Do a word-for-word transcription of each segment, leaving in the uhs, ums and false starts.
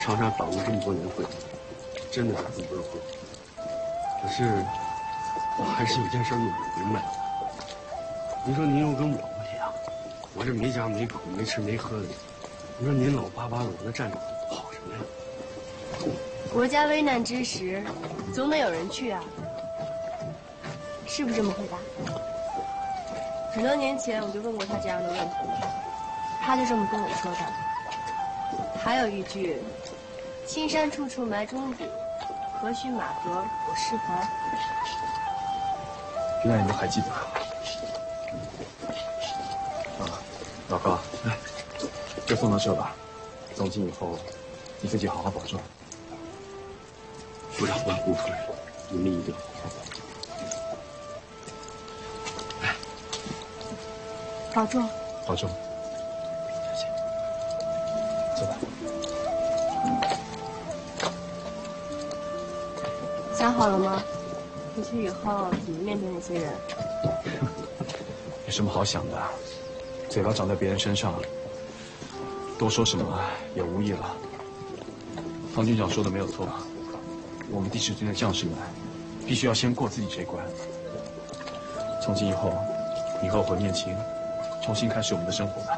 长沙党了这么多年会，真的是很不容易。可是我还是有件事弄不明白。您说您又跟我不一样，我这没家没口没吃没喝的，你说您老巴巴的往那站着，跑什么呀？ 国家危难之时，总得有人去啊，是不是这么回答？很多年前我就问过他这样的问题，他就这么跟我说的。还有一句：“青山处处埋忠骨，何须马革裹尸还。” 原来你都还记得。啊，老高，来，就送到这吧。从今以后，你自己好好保重。 不让我顾出来，你们一定要好好保重。来， 保重， 保重。谢谢。走吧。 想好了吗？回去以后怎么面对那些人？ 有什么好想的？嘴巴长在别人身上，多说什么也无益了。方军长说的没有错，我们第十军的将士们必须要先过自己这关。从今以后，你和我会面亲，重新开始我们的生活吧。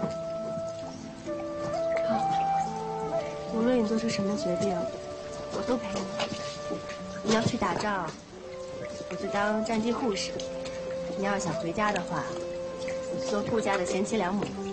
好，无论你做出什么决定，我都陪你。你要去打仗，我就当战地护士；你要想回家的话，我就做顾家的贤妻良母。